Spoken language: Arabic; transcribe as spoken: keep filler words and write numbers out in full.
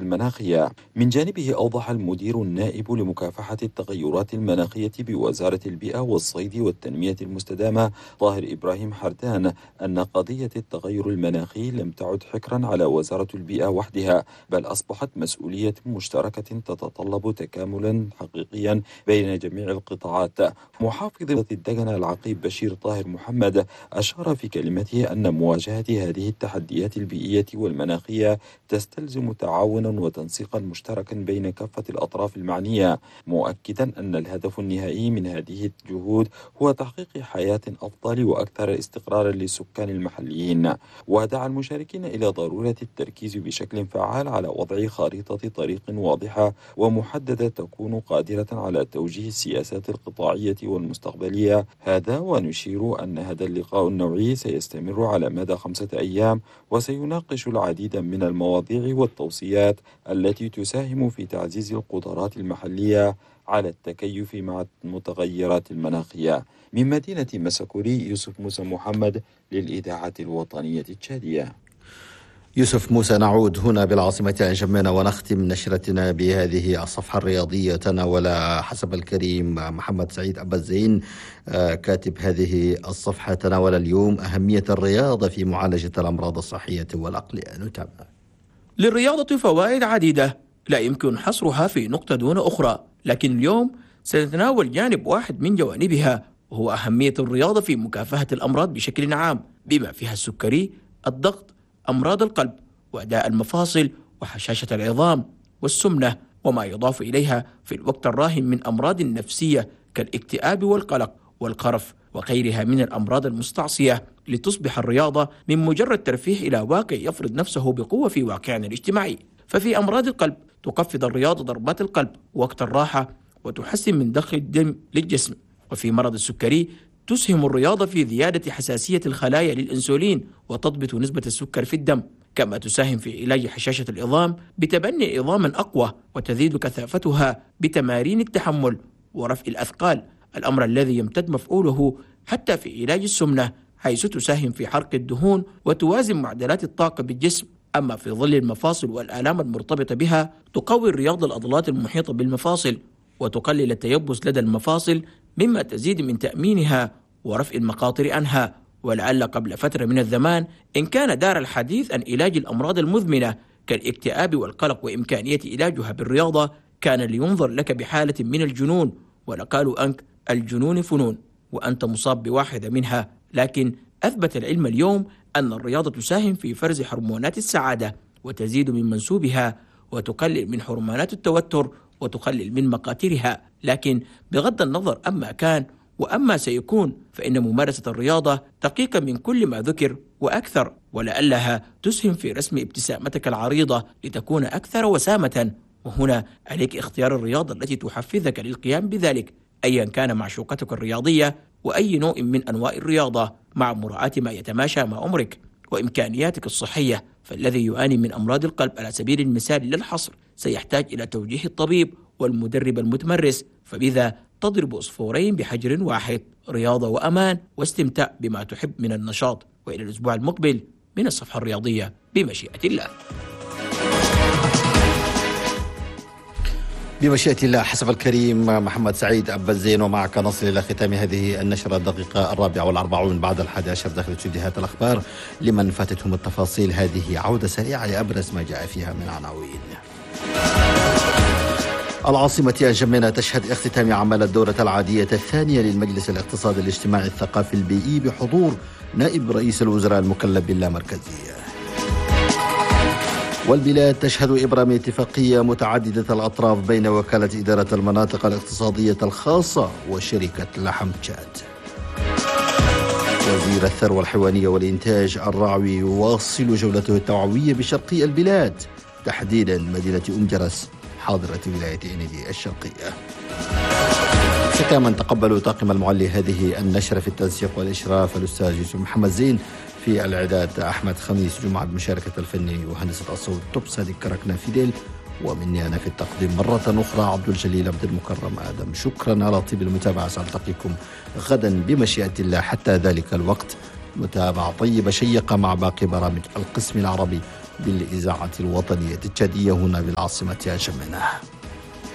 المناخية. من جانبه أوضح المدير النائب لمكافحة التغيرات المناخية بوزارة البيئة والصيد والتنمية المستدامة طاهر إبراهيم حردان أن قضية التغير المناخي لم تعد حكرا على وزارة البيئة وحدها، بل أصبحت مسؤولية مشتركة تتطلب تكاملا حقيقيا بين جميع القطاعات. محافظ الدجنة العقيب بشير طاهر محمد أشار في كلمته أن مواجهة هذه التحديات البيئية والمناخية تستلزم تعاونا وتنسيقا مشتركا بين كافة الأطراف المعنية، مؤكدا أن الهدف النهائي من هذه الجهود هو تحقيق حياة أفضل وأكثر استقرارا للسكان المحليين. ودعا المشاركين إلى ضرورة التركيز بشكل فعال على وضع خريطة طريق واضحة ومحددة تكون قادرة على توجيه السياسات القطاعية والمستقبلية. هذا ونشير أن هذا اللقاء النوعي سيستمر على مدى خمسة أيام وسيناقش العديد من المواضيع والتوصيات التي تساهم في تعزيز القدرات المحلية على التكيف مع المتغيرات المناخية. من مدينة مسكوري يوسف موسى محمد للإذاعة الوطنية التشادية. يوسف موسى، نعود هنا بالعاصمة أنجمنا ونختم نشرتنا بهذه الصفحة الرياضية. تناول حسب الكريم محمد سعيد أبا الزين كاتب هذه الصفحة تناول اليوم أهمية الرياضة في معالجة الأمراض الصحية والعقلية. نتابع. للرياضة فوائد عديدة لا يمكن حصرها في نقطة دون أخرى، لكن اليوم سنتناول جانب واحد من جوانبها، وهو أهمية الرياضة في مكافحة الأمراض بشكل عام، بما فيها السكري، الضغط، أمراض القلب، وأداء المفاصل، وهشاشة العظام، والسمنة، وما يضاف إليها في الوقت الراهن من أمراض نفسية كالاكتئاب والقلق والخرف وغيرها من الأمراض المستعصية، لتصبح الرياضة من مجرد ترفيه إلى واقع يفرض نفسه بقوة في واقعنا الاجتماعي. ففي أمراض القلب تخفض الرياضة ضربات القلب وقت الراحة وتحسن من ضخ الدم للجسم. وفي مرض السكري تسهم الرياضة في زيادة حساسية الخلايا للأنسولين وتضبط نسبة السكر في الدم، كما تساهم في علاج حشاشة العظام بتبني عظاما أقوى وتزيد كثافتها بتمارين التحمل ورفع الأثقال، الأمر الذي يمتد مفعوله حتى في علاج السمنة، حيث تساهم في حرق الدهون وتوازن معدلات الطاقة بالجسم. أما في ظل المفاصل والآلام المرتبطة بها تقوي الرياضة العضلات المحيطة بالمفاصل وتقلل التيبس لدى المفاصل، مما تزيد من تأمينها ورفع المخاطر عنها. ولعل قبل فترة من الزمان إن كان دار الحديث عن علاج الأمراض المزمنة كالاكتئاب والقلق وإمكانية علاجها بالرياضة، كان لينظر لك بحالة من الجنون، ولقالوا أنك الجنون فنون وأنت مصاب بواحدة منها. لكن أثبت العلم اليوم أن الرياضة تساهم في فرز هرمونات السعادة وتزيد من منسوبها وتقلل من هرمونات التوتر وتقلل من مقاتلها. لكن بغض النظر أما كان وأما سيكون، فإن ممارسة الرياضة دقيقة من كل ما ذكر وأكثر، ولعلها تسهم في رسم ابتسامتك العريضة لتكون أكثر وسامة. وهنا عليك اختيار الرياضة التي تحفزك للقيام بذلك، أيا كان معشوقتك الرياضية وأي نوع من أنواع الرياضة، مع مراعاة ما يتماشى مع عمرك وإمكانياتك الصحية. فالذي يعاني من أمراض القلب على سبيل المثال للحصر سيحتاج إلى توجيه الطبيب والمدرب المتمرس، فبذا تضرب عصفورين بحجر واحد، رياضة وأمان واستمتاع بما تحب من النشاط. وإلى الأسبوع المقبل من الصفحة الرياضية بمشيئة الله. بمشيئة الله حسب الكريم محمد سعيد أبا الزين. ومعك نصل إلى ختام هذه النشرة الدقيقة الرابعة والأربعون بعد الحادي عشر داخل استديوهات الأخبار. لمن فاتتهم التفاصيل هذه عودة سريعة لأبرز ما جاء فيها من عناوين. العاصمة أنجمنا تشهد اختتام أعمال الدورة العادية الثانية للمجلس الاقتصادي الاجتماعي الثقافي البيئي بحضور نائب رئيس الوزراء المكلف باللامركزية. والبلاد تشهد إبرام اتفاقية متعددة الأطراف بين وكالة إدارة المناطق الاقتصادية الخاصة وشركة لحم تشاد. وزير الثروة الحيوانية والإنتاج الرعوي يواصل جولته التوعوية بشرقي البلاد، تحديدا مدينة أم جرس حاضرة ولاية إنيدي الشرقية. ختاما تقبلوا طاقم المعلي هذه النشرة في التنسيق والإشراف الأستاذ يوسف محمد زين، في الإعداد أحمد خميس جمعة بمشاركة الفني وهندسة الصوت توب صادق كركنا فيديل، ومني أنا في التقديم مرة أخرى عبد الجليل عبد المكرم آدم. شكرا على طيب المتابعة، سألتقيكم غدا بمشيئة الله. حتى ذلك الوقت متابعة طيبة شيقة مع باقي برامج القسم العربي بالإذاعة الوطنية التشادية هنا بالعاصمة أنجمنة.